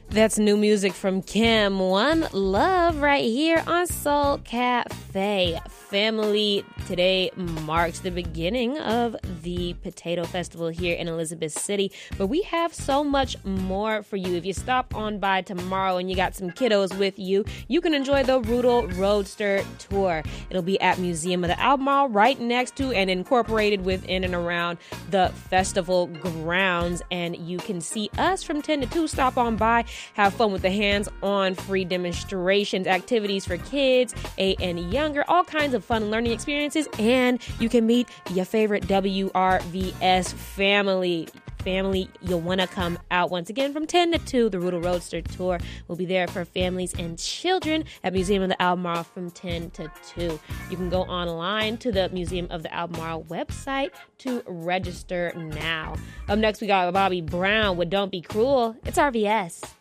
That's new music from Kim. One Love right here on Soul Cafe. Family, today marks the beginning of the Potato Festival here in Elizabeth City, but we have so much more for you. If you stop on by tomorrow and you got some kiddos with you, you can enjoy the Rudel Roadster Tour. It'll be at Museum of the Albemarle, right next to and incorporated within and around the festival grounds, and you can see us from 10 to 2. Stop on by, have fun with the hands-on free demonstrations, activities for kids 8 and younger, all kinds of fun learning experiences, and you can meet your favorite WRVS family. You'll want to come out once again from 10 to 2. The Rudel Roadster Tour will be there for families and children at Museum of the Albemarle from 10 to 2. You can go online to the Museum of the Albemarle website to register now. Up next, we got Bobby Brown with Don't Be Cruel. It's RVS.